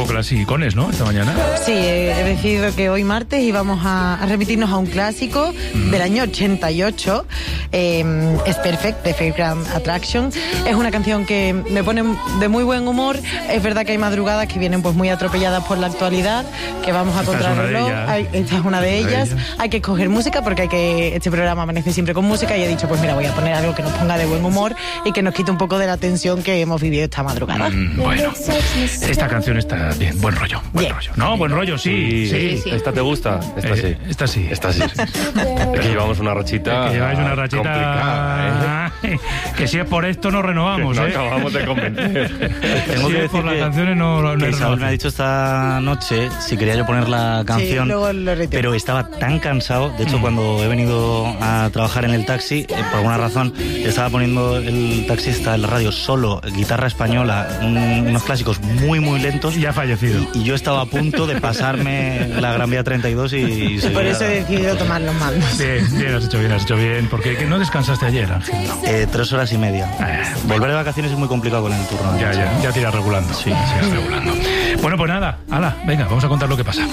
clasicones, ¿no? Esta mañana. Sí, he decidido que hoy martes íbamos a remitirnos a un clásico del año 88. Es Perfect, de Fairground Attraction. Es una canción que me pone de muy buen humor. Es verdad que hay madrugadas que vienen pues muy atropelladas por la actualidad, que vamos a contrarreloj. Esta es una de ellas. Hay que escoger música porque este programa amanece siempre con música, y he dicho, pues mira, voy a poner algo que nos ponga de buen humor y que nos quite un poco de la tensión que hemos vivido esta madrugada. Bueno, esta canción está bien, buen rollo. Buen rollo. No, buen rollo, sí. ¿Esta te gusta? Esta sí. Esta sí. Es que llevamos una rachita. Que lleváis una rachita complicada, que si es por esto no renovamos, no acabamos de convencer. Tengo que decir por las canciones no que Isabel me ha dicho esta noche si quería yo poner la canción, luego lo retiro. pero estaba tan cansado. De hecho, cuando he venido a trabajar en el taxi, por alguna razón estaba poniendo el taxista en la radio solo guitarra española, unos clásicos muy muy lentos, y ha fallecido. Y yo estaba a punto de pasarme la Gran Vía 32 y por eso he decidido tomar los mandos. Bien, has hecho bien, porque no descansaste ayer, Ángel. 3 horas y media. Volver de vacaciones es muy complicado con el turno. Ya te irás regulando. Sí. Bueno, pues nada, venga, vamos a contar lo que pasa.